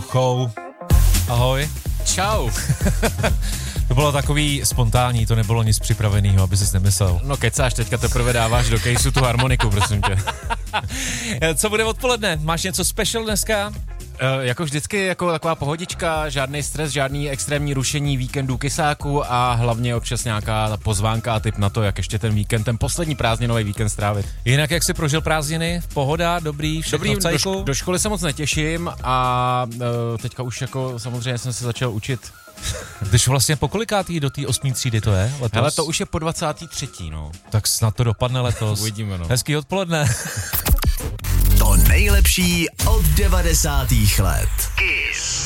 Chou. Ahoj. Čau. To bylo takový spontánní, to nebylo nic připraveného, aby ses nemyslel. No kecáš, teďka teprve dáváš do kejsu tu harmoniku, prosím tě. Co bude odpoledne? Máš něco special dneska? Jako vždycky, jako taková pohodička, žádný stres, žádný extrémní rušení víkendu kysáku a hlavně občas nějaká pozvánka a tip na to, jak ještě ten víkend, ten poslední prázdninový víkend strávit. Jinak jak jsi prožil prázdniny? Pohoda, dobrý, všechno v cajku? Do školy se moc netěším a teďka už jako samozřejmě jsem se začal učit. Jdeš vlastně po kolikátý do té 8. třídy to je letos? Hele, to už je po 23. no. Tak snad to dopadne letos. Uvidíme, no. Hezký odpoledne. To nejlepší od 90. let. Kiss.